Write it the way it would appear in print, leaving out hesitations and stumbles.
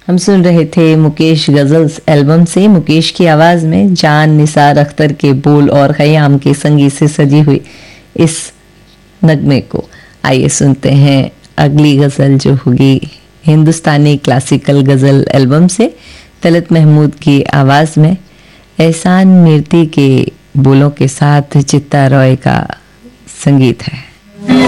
हम सुन रहे थे मुकेश गजल्स एल्बम से मुकेश की आवाज में जान निसार अख्तर के बोल और खयाम के संगीत से सजी हुई इस नगमे को। आइए सुनते हैं अगली गजल जो होगी हिंदुस्तानी क्लासिकल गजल एल्बम से तलत महमूद की आवाज में एहसान मीरती के बोलों के साथ चित्ता रॉय का संगीत है।